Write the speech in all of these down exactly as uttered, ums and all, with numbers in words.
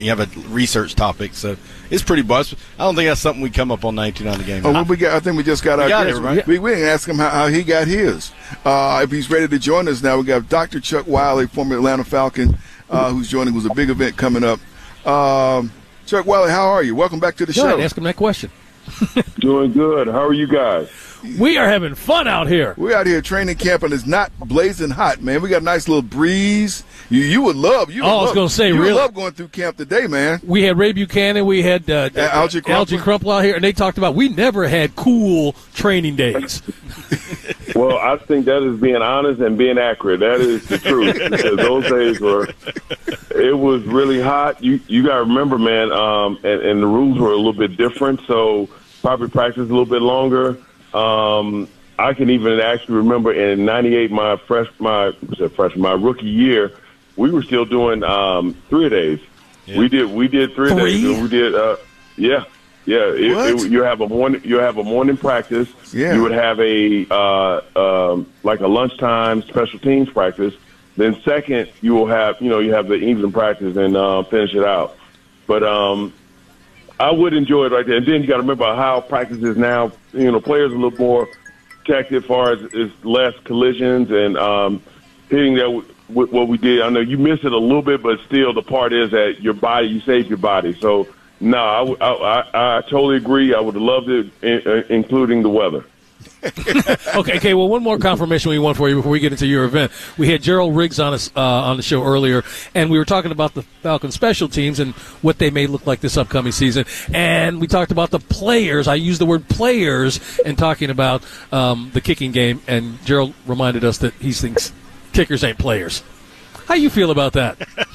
You have a research topic, so it's pretty bust. I don't think that's something we come up on ninety-two on the game. Oh, well, we got, I think we just got we our got guest. it, right? We, we didn't ask him how, how he got his. Uh, if he's ready to join us now, we got Doctor Chuck Wiley, former Atlanta Falcon, uh, who's joining. It was a big event coming up. Um, Chuck Wiley, how are you? Welcome back to the Go show. ahead, ask him that question. Doing good. How are you guys? We are having fun out here. We're out here training camp, and it's not blazing hot, man. We got a nice little breeze. You you would love. You would Oh, I was love, gonna say, you really? would love going through camp today, man. We had Ray Buchanan. We had uh, Algie Crumpler. Algie Crumpler out here, and they talked about we never had cool training days. Well, I think that is being honest and being accurate. That is the truth. Because those days were, it was really hot. You you got to remember, man, um, and, and the rules were a little bit different, so probably practice a little bit longer. Um, I can even actually remember in ninety-eight, my fresh, my fresh, my rookie year, we were still doing um, three days. Yeah. We did we did three, three? days. And we did, uh, yeah. Yeah, it, it, you have a morning. You have a morning practice. Yeah. You would have a uh, um, like a lunchtime special teams practice. Then second, you will have you know you have the evening practice and uh, finish it out. But um, I would enjoy it right there. And then you got to remember how practice is now. You know, players are a little more protected as far as, as less collisions and um, hitting that w- w- what we did. I know you missed it a little bit, but still the part is that your body, you save your body. So. No, I, w- I, I, I totally agree. I would have loved it, in, uh, including the weather. okay, okay. Well, one more confirmation we want for you before we get into your event. We had Gerald Riggs on us uh, on the show earlier, and we were talking about the Falcons special teams and what they may look like this upcoming season. And we talked about the players. I used the word players in talking about um, the kicking game, and Gerald reminded us that he thinks kickers ain't players. How you feel about that?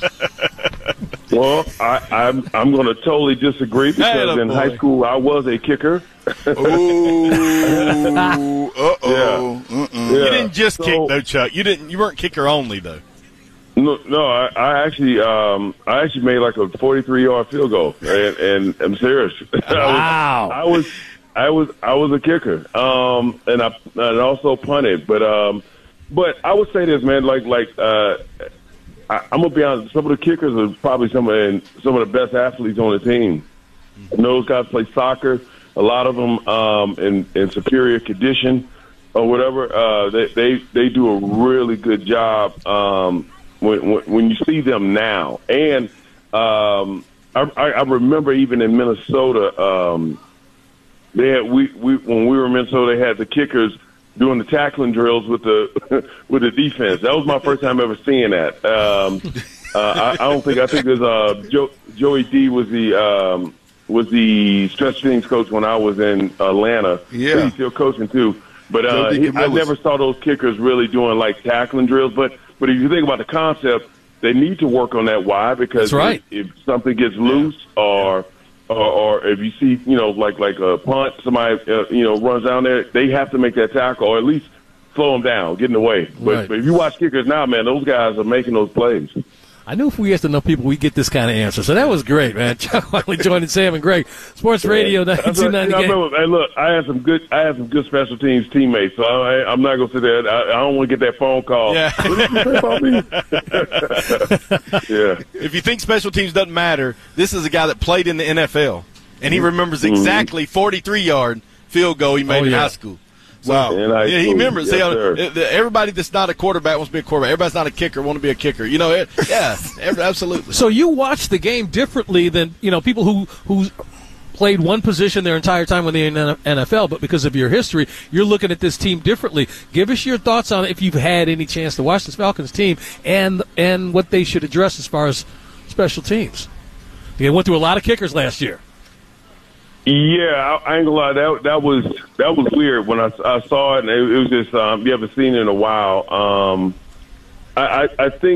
Well, I, I'm I'm going to totally disagree because in high school I was a kicker. Ooh, uh-oh. Yeah. Yeah. You didn't just So- kick though, Chuck. You didn't. You weren't kicker only though. No, no, I, I actually um, I actually made like a forty-three yard field goal, and, and I'm serious. Wow. I was I was I was a kicker, um, and I and also punted, but um, but I would say this, man, like like. Uh, I, I'm gonna be honest. Some of the kickers are probably some of some of the best athletes on the team. And those guys play soccer. A lot of them um, in, in superior condition or whatever. Uh, they, they they do a really good job um, when, when when you see them now. And um, I, I remember even in Minnesota, um, they had we, we when we were in Minnesota, they had the kickers doing the tackling drills with the with the defense. That was my first time ever seeing that. Um, uh, I, I don't think I think there's uh, Joe, Joey D was the um, was the special teams coach when I was in Atlanta. Yeah. He's still coaching too. But uh, Joe D. he, I Camillus. never saw those kickers really doing like tackling drills. But but if you think about the concept, they need to work on that. Why? Because That's right. if, if something gets loose or Or, or if you see, you know, like like a punt, somebody, uh, you know, runs down there, they have to make that tackle or at least slow them down, get in the way. But, Right. but if you watch kickers now, man, those guys are making those plays. I knew if we asked enough people, we'd get this kind of answer. So that was great, man. Chuck Wiley joining Sam and Greg. Sports Radio That's ninety-two what- ninety I game. remember, hey, look, I had some good, I had some good special teams teammates, so I, I'm not gonna sit there. I, I don't want to get that phone call. Yeah. What did you say about me? Yeah. If you think special teams doesn't matter, this is a guy that played in the N F L, and he remembers exactly forty-three yard field goal he made Oh, in yeah. high school. So, Wow. In high yeah, he school. remembers. Yes, See, uh, sir. uh, everybody that's not a quarterback wants to be a quarterback. Everybody's not a kicker want to be a kicker. You know, it, yeah, every- absolutely. So you watch the game differently than, you know, people who who played one position their entire time when they were in the N F L, but because of your history, you're looking at this team differently. Give us your thoughts on it if you've had any chance to watch this Falcons team and and what they should address as far as special teams. They went through a lot of kickers last year. Yeah, I, I ain't gonna lie. That that was that was weird when I, I saw it, and it, it was just um, you haven't seen it in a while. Um, I, I, I think.